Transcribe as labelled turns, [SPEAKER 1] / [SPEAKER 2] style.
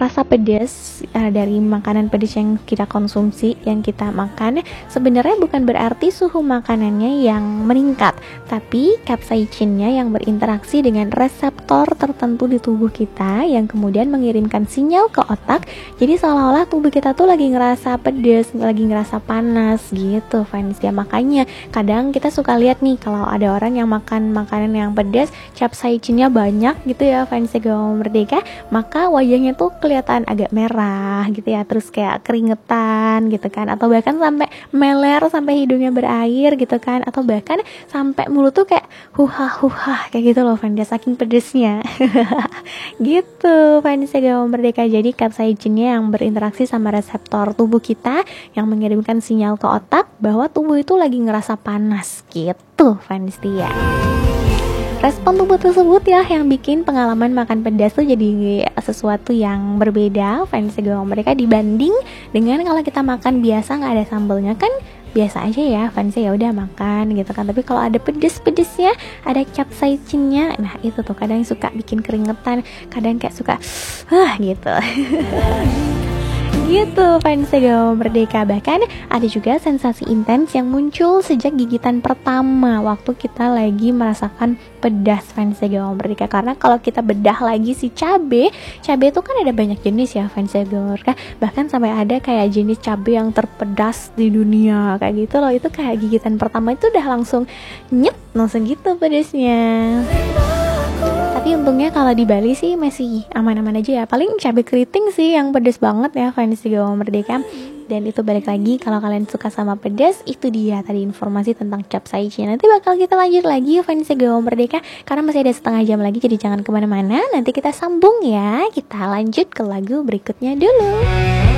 [SPEAKER 1] rasa pedas dari makanan pedas yang kita konsumsi, yang kita makan, sebenarnya bukan berarti suhu makanannya yang meningkat, tapi capsaicinnya yang berinteraksi dengan reseptor tertentu di tubuh kita yang kemudian mengirimkan sinyal ke otak. Jadi seolah-olah tubuh kita tuh lagi ngerasa pedas, lagi ngerasa panas gitu, fans ya. Makanya kadang kita suka lihat nih kalau ada orang yang makan makanan yang pedas, capsaicinnya banyak gitu ya, fans Gaul Merdeka, maka wajahnya tuh kelihatan agak merah gitu ya, terus kayak keringetan gitu kan, atau bahkan sampai meler, sampai hidungnya berair gitu kan, atau bahkan sampai mulut tuh kayak huha kayak gitu loh fans, saking pedesnya. Gitu fans Gaul Merdeka. Jadi capsaicinnya yang berinteraksi sama reseptor tubuh kita yang mengirimkan sinyal ke otak bahwa tubuh itu lagi ngerasa panas gitu fans dia. Respon tubuh tersebut ya yang bikin pengalaman makan pedas tuh jadi sesuatu yang berbeda fans Gaul Merdeka dibanding dengan kalau kita makan biasa nggak ada sambelnya. Kan biasa aja ya fans, ya udah makan gitu kan, tapi kalau ada pedes-pedesnya, ada capsaicinnya, nah itu tuh kadang suka bikin keringetan, kadang kayak suka gitu. Gitu fans Gaul Merdeka. Bahkan ada juga sensasi intens yang muncul sejak gigitan pertama waktu kita lagi merasakan pedas fans Gaul Merdeka. Karena kalau kita bedah lagi si cabe itu kan ada banyak jenis ya fans Gaul Merdeka. Bahkan sampai ada kayak jenis cabe yang terpedas di dunia kayak gitu loh. Itu kayak gigitan pertama itu udah langsung nyet, langsung gitu pedasnya. Tapi untungnya kalau di Bali sih masih aman-aman aja ya. Paling cabai keriting sih yang pedas banget ya fans Gaul Merdeka. Dan itu balik lagi, kalau kalian suka sama pedas, itu dia tadi informasi tentang capsaicin. Nanti bakal kita lanjut lagi fans Gaul Merdeka, karena masih ada setengah jam lagi, jadi jangan kemana-mana. Nanti kita sambung ya. Kita lanjut ke lagu berikutnya dulu.